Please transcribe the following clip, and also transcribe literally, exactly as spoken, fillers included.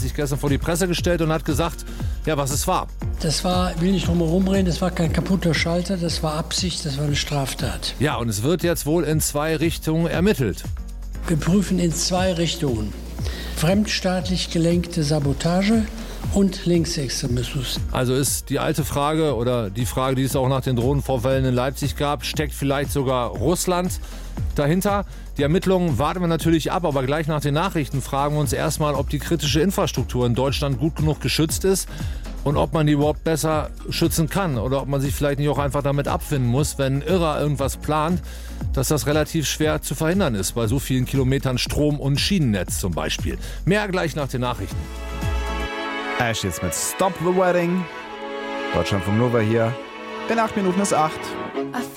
sich gestern vor die Presse gestellt und hat gesagt, ja, was es war. Das war, ich will nicht drum herum reden, das war kein kaputter Schalter, das war Absicht, das war eine Straftat. Ja, und es wird jetzt wohl in zwei Richtungen ermittelt. Wir prüfen in zwei Richtungen. Fremdstaatlich gelenkte Sabotage und Linksextremismus. Also ist die alte Frage oder die Frage, die es auch nach den Drohnenvorfällen in Leipzig gab, steckt vielleicht sogar Russland dahinter? Die Ermittlungen warten wir natürlich ab, aber gleich nach den Nachrichten fragen wir uns erstmal, ob die kritische Infrastruktur in Deutschland gut genug geschützt ist und ob man die überhaupt besser schützen kann oder ob man sich vielleicht nicht auch einfach damit abfinden muss, wenn ein Irrer irgendwas plant, dass das relativ schwer zu verhindern ist, bei so vielen Kilometern Strom- und Schienennetz zum Beispiel. Mehr gleich nach den Nachrichten. Ash jetzt mit Stop the Wedding. Deutschlandfunk Nova hier. In acht Minuten ist acht.